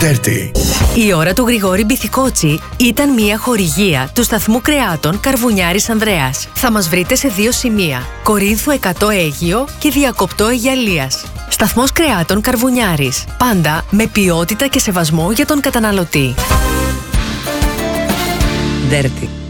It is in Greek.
Dirty. Η ώρα του Γρηγόρη Μπιθικότσι ήταν μια χορηγία του σταθμού κρεάτων Καρβουνιάρης Ανδρέας. Θα μας βρείτε σε 2 σημεία: Κορίνθου 100 Αίγυο και Διακοπτό Αιγιαλίας. Σταθμός κρεάτων Καρβουνιάρης. Πάντα με ποιότητα και σεβασμό για τον καταναλωτή. Dirty.